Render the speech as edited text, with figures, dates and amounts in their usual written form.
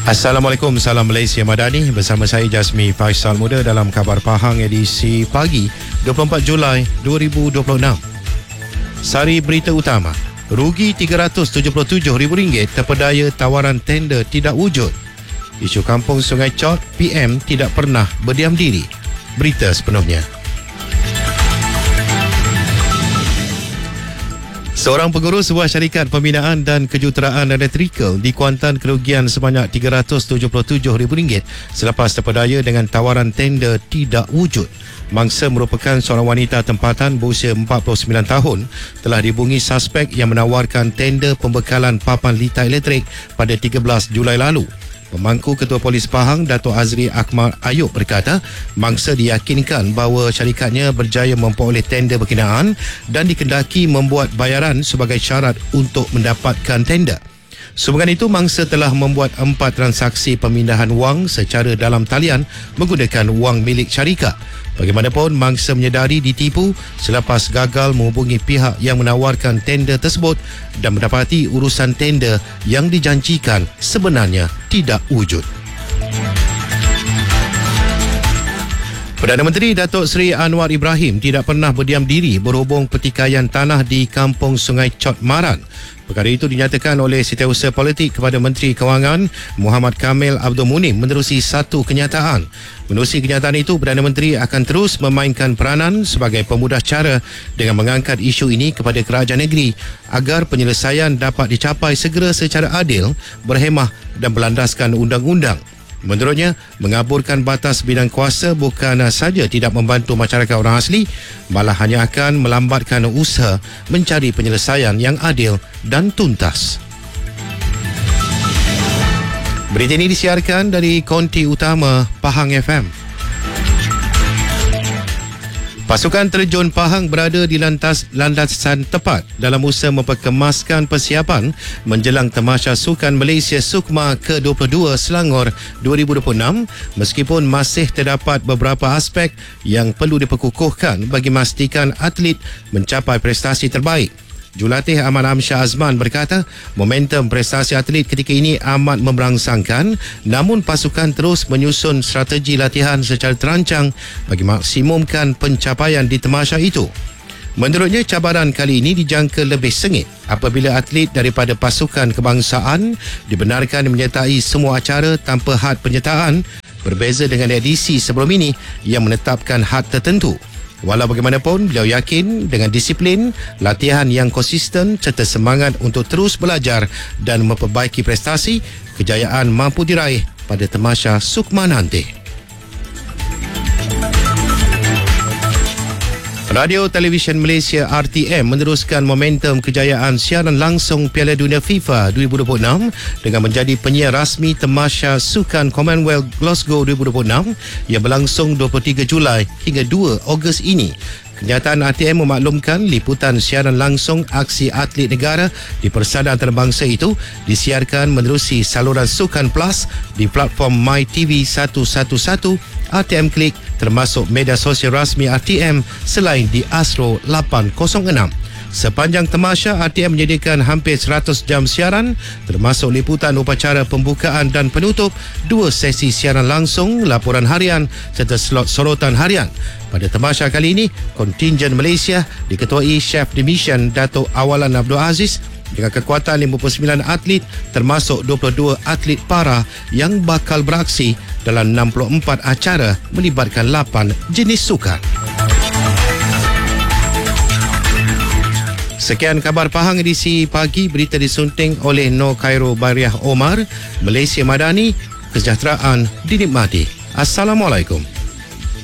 Assalamualaikum, salam Malaysia Madani. Bersama saya Jasmi Faisal Muda dalam Khabar Pahang edisi pagi 24 Julai 2026. Sari berita utama. Rugi RM377,000 terpedaya tawaran tender tidak wujud. Isu kampung Sungai Chot, PM tidak pernah berdiam diri. Berita sepenuhnya. Seorang pengurus sebuah syarikat pembinaan dan kejuruteraan elektrikal di Kuantan kerugian sebanyak RM377,000 selepas terpedaya dengan tawaran tender tidak wujud. Mangsa merupakan seorang wanita tempatan berusia 49 tahun telah dihubungi suspek yang menawarkan tender pembekalan papan litar elektrik pada 13 Julai lalu. Pemangku Ketua Polis Pahang, Dato' Azri Akmal Ayub berkata, mangsa diyakinkan bahawa syarikatnya berjaya memperoleh tender berkenaan dan dikendaki membuat bayaran sebagai syarat untuk mendapatkan tender. Sehubungan itu, mangsa telah membuat 4 transaksi pemindahan wang secara dalam talian menggunakan wang milik syarikat. Bagaimanapun, mangsa menyedari ditipu selepas gagal menghubungi pihak yang menawarkan tender tersebut dan mendapati urusan tender yang dijanjikan sebenarnya tidak wujud. Perdana Menteri Datuk Seri Anwar Ibrahim tidak pernah berdiam diri berhubung pertikaian tanah di kampung Sungai Chot Maran. Perkara itu dinyatakan oleh Setiausaha Politik kepada Menteri Kewangan Muhammad Kamil Abdul Munim menerusi satu kenyataan. Menerusi kenyataan itu, Perdana Menteri akan terus memainkan peranan sebagai pemudah cara dengan mengangkat isu ini kepada kerajaan negeri agar penyelesaian dapat dicapai segera secara adil, berhemah dan berlandaskan undang-undang. Menurutnya, mengaburkan batas bidang kuasa bukan saja tidak membantu masyarakat orang asli, malah hanya akan melambatkan usaha mencari penyelesaian yang adil dan tuntas. Berita ini disiarkan dari konti utama Pahang FM. Pasukan Terjun Pahang berada di landasan tepat dalam usaha memperkemaskan persiapan menjelang Tamasya Sukan Malaysia Sukma ke-22 Selangor 2026, meskipun masih terdapat beberapa aspek yang perlu diperkukuhkan bagi memastikan atlet mencapai prestasi terbaik. Jurulatih Ahmad Amsyar Azman berkata, momentum prestasi atlet ketika ini amat memberangsangkan, namun pasukan terus menyusun strategi latihan secara terancang bagi maksimumkan pencapaian di tamasya itu. Menurutnya, cabaran kali ini dijangka lebih sengit apabila atlet daripada pasukan kebangsaan dibenarkan menyertai semua acara tanpa had penyertaan, berbeza dengan edisi sebelum ini yang menetapkan had tertentu. Walau bagaimanapun, beliau yakin dengan disiplin, latihan yang konsisten serta semangat untuk terus belajar dan memperbaiki prestasi, kejayaan mampu diraih pada Tamasya Sukma nanti. Radio Televisyen Malaysia RTM meneruskan momentum kejayaan siaran langsung Piala Dunia FIFA 2026 dengan menjadi penyiar rasmi Tamasya Sukan Commonwealth Glasgow 2026 yang berlangsung 23 Julai hingga 2 Ogos ini. Kenyataan RTM memaklumkan liputan siaran langsung aksi atlet negara di persada antarabangsa itu disiarkan menerusi saluran Sukan Plus di platform MyTV 111, RTM Klik termasuk media sosial rasmi RTM selain di Astro 806. Sepanjang tamasya, RTM menyediakan hampir 100 jam siaran termasuk liputan upacara pembukaan dan penutup, 2 sesi siaran langsung, laporan harian serta slot sorotan harian. Pada tamasya kali ini, kontingen Malaysia diketuai Chef de Mission Dato' Awalan Abdul Aziz dengan kekuatan 59 atlet termasuk 22 atlet para yang bakal beraksi dalam 64 acara melibatkan 8 jenis sukan. Sekian Khabar Pahang edisi pagi, berita disunting oleh Nur Khairul Bariah Omar. Malaysia Madani, kesejahteraan dinikmati. Assalamualaikum.